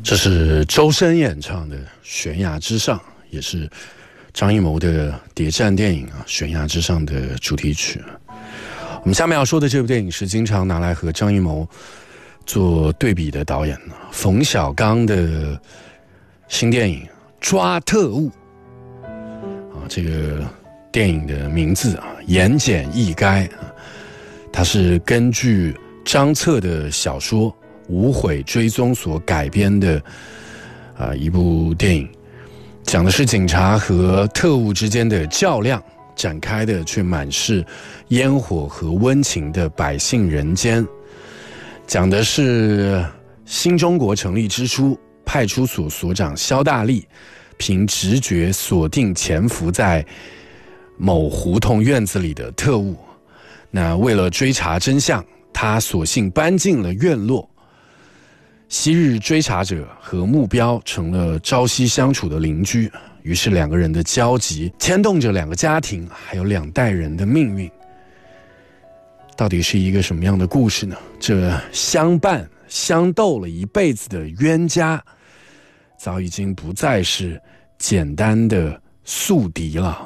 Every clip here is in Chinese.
这是周深演唱的《悬崖之上》，也是张艺谋的谍战电影《悬崖之上》的主题曲。我们下面要说的这部电影是经常拿来和张艺谋做对比的导演冯小刚的新电影《抓特务》这个电影的名字言简意赅它是根据张策的小说《无悔追踪》所改编的一部电影，讲的是警察和特务之间的较量展开的，却满是烟火和温情的百姓人间。讲的是新中国成立之初，派出所所长萧大力凭直觉锁定潜伏在某胡同院子里的特务，那为了追查真相，他索性搬进了院落。昔日追查者和目标成了朝夕相处的邻居，于是两个人的交集牵动着两个家庭还有两代人的命运。到底是一个什么样的故事呢？这相伴相斗了一辈子的冤家，早已经不再是简单的宿敌了。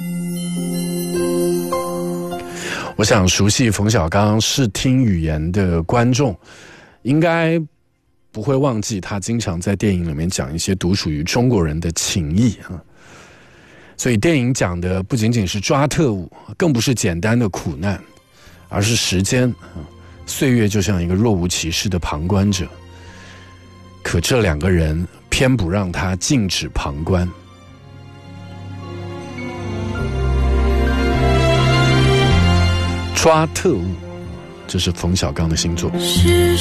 我想熟悉冯小刚视听语言的观众应该不会忘记他经常在电影里面讲一些独属于中国人的情谊所以电影讲的不仅仅是抓特务，更不是简单的苦难，而是时间岁月就像一个若无其事的旁观者，可这两个人偏不让他静止旁观。抓特务，这是冯小刚的新作。